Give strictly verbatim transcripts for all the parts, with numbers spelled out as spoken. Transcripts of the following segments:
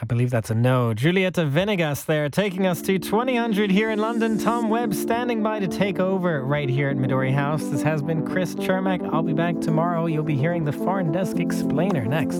I believe that's a no. Julieta Venegas there, taking us to twenty hundred here in London. Tom Webb standing by to take over right here at Midori House. This has been Chris Chermak. I'll be back tomorrow. You'll be hearing the Foreign Desk Explainer next.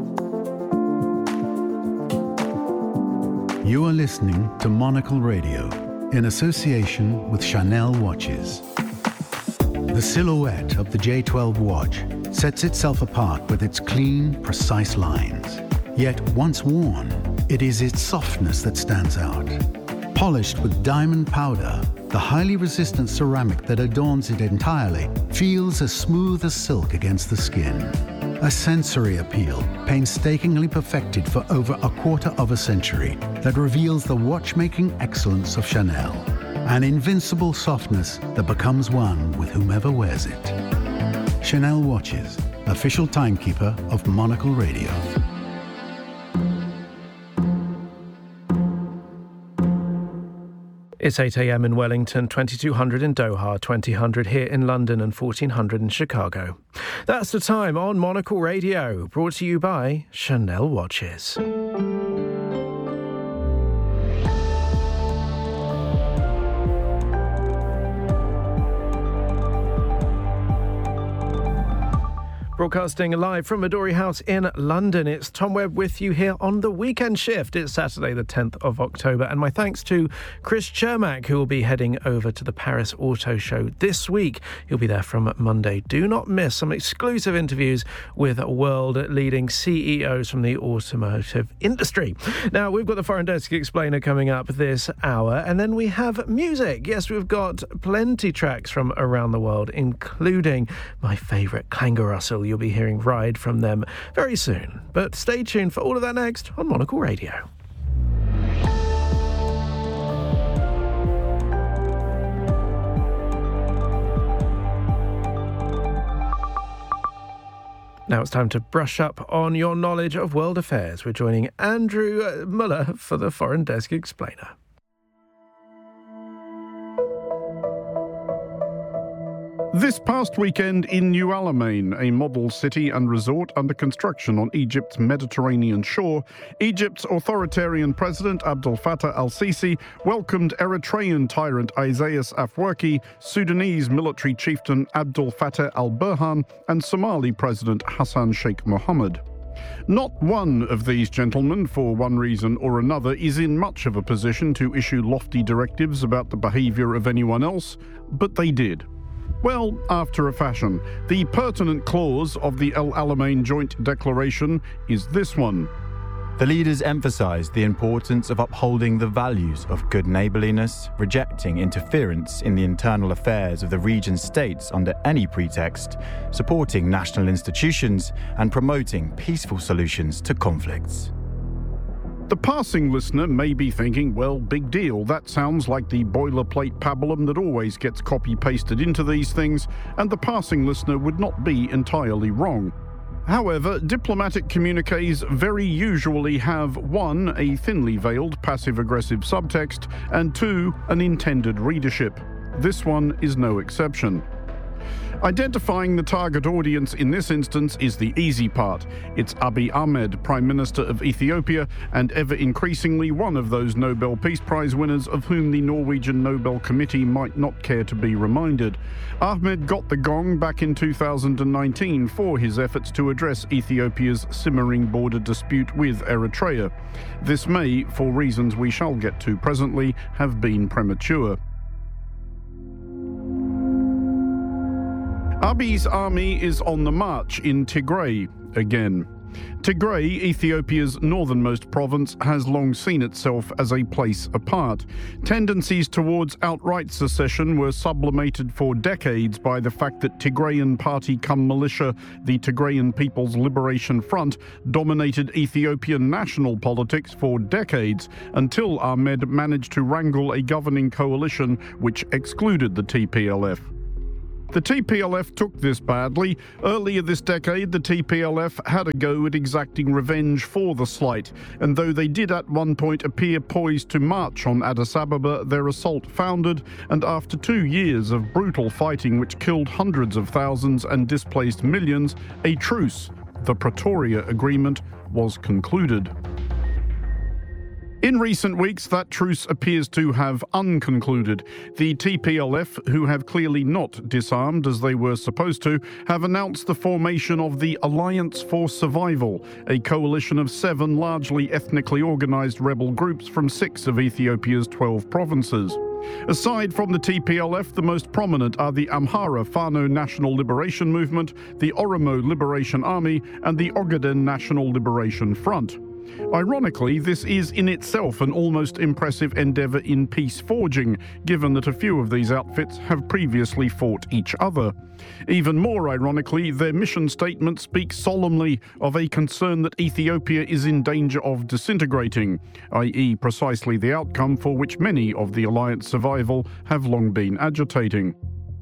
You are listening to Monocle Radio in association with Chanel Watches. The silhouette of the J twelve watch sets itself apart with its clean, precise lines. Yet once worn, it is its softness that stands out. Polished with diamond powder, the highly resistant ceramic that adorns it entirely feels as smooth as silk against the skin. A sensory appeal painstakingly perfected for over a quarter of a century that reveals the watchmaking excellence of Chanel. An invincible softness that becomes one with whomever wears it. Chanel Watches, official timekeeper of Monocle Radio. It's eight a.m. in Wellington, twenty-two hundred in Doha, twenty hundred here in London and fourteen hundred in Chicago. That's the time on Monocle Radio, brought to you by Chanel Watches. Broadcasting live from Midori House in London, it's Tom Webb with you here on the weekend shift. It's Saturday the tenth of October, and my thanks to Chris Chermak, who will be heading over to the Paris Auto Show this week. He'll be there from Monday. Do not miss some exclusive interviews with world-leading C E Os from the automotive industry. Now, we've got the Foreign Desk Explainer coming up this hour, and then we have music. Yes, we've got plenty tracks from around the world, including my favourite, Klangor Russell. You'll be hearing Ride from them very soon. But stay tuned for all of that next on Monocle Radio. Now it's time to brush up on your knowledge of world affairs. We're joining Andrew Muller for the Foreign Desk Explainer. This past weekend in New Alamein, a model city and resort under construction on Egypt's Mediterranean shore, Egypt's authoritarian president Abdel Fattah al-Sisi welcomed Eritrean tyrant Isaias Afwerki, Sudanese military chieftain Abdel Fattah al-Burhan, and Somali president Hassan Sheikh Mohammed. Not one of these gentlemen, for one reason or another, is in much of a position to issue lofty directives about the behaviour of anyone else, but they did. Well, after a fashion. The pertinent clause of the El Alamein Joint Declaration is this one. The leaders emphasised the importance of upholding the values of good neighbourliness, rejecting interference in the internal affairs of the region's states under any pretext, supporting national institutions, and promoting peaceful solutions to conflicts. The passing listener may be thinking, well, big deal, that sounds like the boilerplate pabulum that always gets copy-pasted into these things, and the passing listener would not be entirely wrong. However, diplomatic communiques very usually have one, a thinly veiled passive-aggressive subtext, and two, an intended readership. This one is no exception. Identifying the target audience in this instance is the easy part. It's Abiy Ahmed, Prime Minister of Ethiopia, and ever increasingly one of those Nobel Peace Prize winners of whom the Norwegian Nobel Committee might not care to be reminded. Ahmed got the gong back in two thousand nineteen for his efforts to address Ethiopia's simmering border dispute with Eritrea. This may, for reasons we shall get to presently, have been premature. Abiy's army is on the march in Tigray again. Tigray, Ethiopia's northernmost province, has long seen itself as a place apart. Tendencies towards outright secession were sublimated for decades by the fact that Tigrayan party cum militia, the Tigrayan People's Liberation Front, dominated Ethiopian national politics for decades, until Ahmed managed to wrangle a governing coalition which excluded the T P L F. The T P L F took this badly. Earlier this decade, the T P L F had a go at exacting revenge for the slight, and though they did at one point appear poised to march on Addis Ababa, their assault foundered, and after two years of brutal fighting which killed hundreds of thousands and displaced millions, a truce, the Pretoria Agreement, was concluded. In recent weeks, that truce appears to have unconcluded. The T P L F, who have clearly not disarmed as they were supposed to, have announced the formation of the Alliance for Survival, a coalition of seven largely ethnically organised rebel groups from six of Ethiopia's twelve provinces. Aside from the T P L F, the most prominent are the Amhara Fano National Liberation Movement, the Oromo Liberation Army, and the Ogaden National Liberation Front. Ironically, this is in itself an almost impressive endeavour in peace forging, given that a few of these outfits have previously fought each other. Even more ironically, their mission statement speaks solemnly of a concern that Ethiopia is in danger of disintegrating, that is precisely the outcome for which many of the Alliance Survival have long been agitating.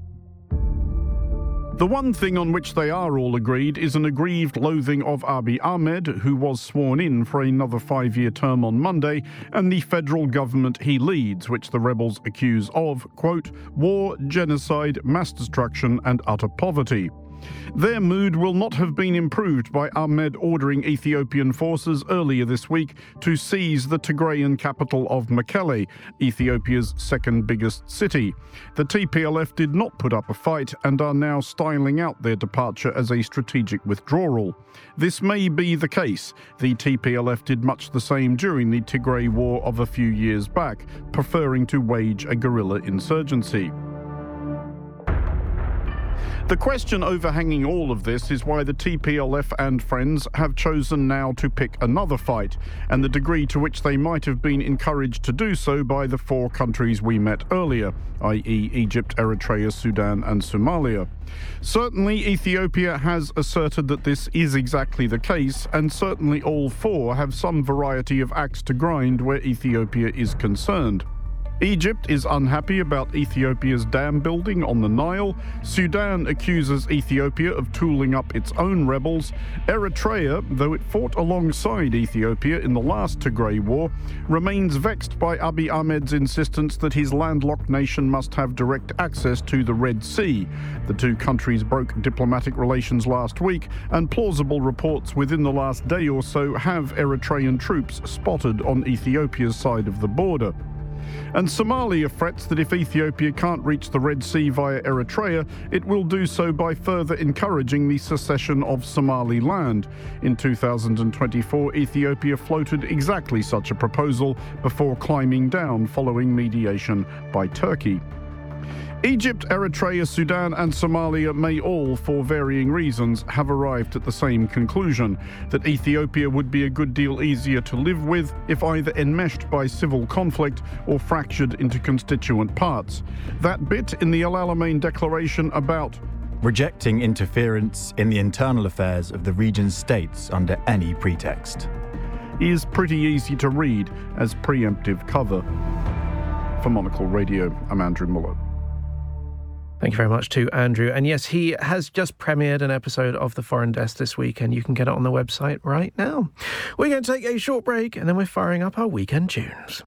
The one thing on which they are all agreed is an aggrieved loathing of Abiy Ahmed, who was sworn in for another five-year term on Monday, and the federal government he leads, which the rebels accuse of, quote, war, genocide, mass destruction and utter poverty. Their mood will not have been improved by Ahmed ordering Ethiopian forces earlier this week to seize the Tigrayan capital of Mekelle, Ethiopia's second biggest city. The T P L F did not put up a fight and are now styling out their departure as a strategic withdrawal. This may be the case. The T P L F did much the same during the Tigray War of a few years back, preferring to wage a guerrilla insurgency. The question overhanging all of this is why the T P L F and friends have chosen now to pick another fight, and the degree to which they might have been encouraged to do so by the four countries we met earlier, that is Egypt, Eritrea, Sudan and Somalia. Certainly Ethiopia has asserted that this is exactly the case, and certainly all four have some variety of axe to grind where Ethiopia is concerned. Egypt is unhappy about Ethiopia's dam building on the Nile. Sudan accuses Ethiopia of tooling up its own rebels. Eritrea, though it fought alongside Ethiopia in the last Tigray War, remains vexed by Abiy Ahmed's insistence that his landlocked nation must have direct access to the Red Sea. The two countries broke diplomatic relations last week, and plausible reports within the last day or so have Eritrean troops spotted on Ethiopia's side of the border. And Somalia frets that if Ethiopia can't reach the Red Sea via Eritrea, it will do so by further encouraging the secession of Somaliland. In two thousand twenty-four, Ethiopia floated exactly such a proposal before climbing down following mediation by Turkey. Egypt, Eritrea, Sudan and Somalia may all, for varying reasons, have arrived at the same conclusion, that Ethiopia would be a good deal easier to live with if either enmeshed by civil conflict or fractured into constituent parts. That bit in the El Alamein Declaration about rejecting interference in the internal affairs of the region's states under any pretext is pretty easy to read as preemptive cover. For Monocle Radio, I'm Andrew Muller. Thank you very much to Andrew. And yes, he has just premiered an episode of The Foreign Desk this week, and you can get it on the website right now. We're going to take a short break, and then we're firing up our weekend tunes.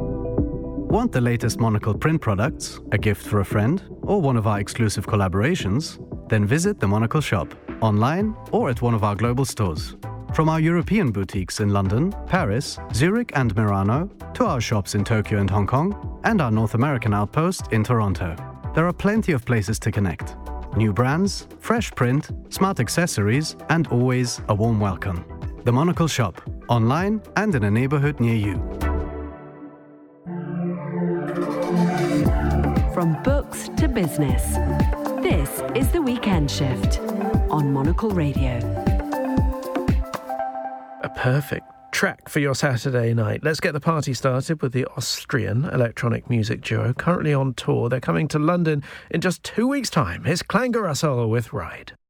Want the latest Monocle print products, a gift for a friend, or one of our exclusive collaborations? Then visit the Monocle shop, online or at one of our global stores. From our European boutiques in London, Paris, Zurich and Milano, to our shops in Tokyo and Hong Kong, and our North American outpost in Toronto. There are plenty of places to connect. New brands, fresh print, smart accessories, and always a warm welcome. The Monocle shop, online and in a neighborhood near you. From books to business, this is The Weekend Shift on Monocle Radio. A perfect track for your Saturday night. Let's get the party started with the Austrian electronic music duo currently on tour. They're coming to London in just two weeks' time. It's Klangerassel with Ride.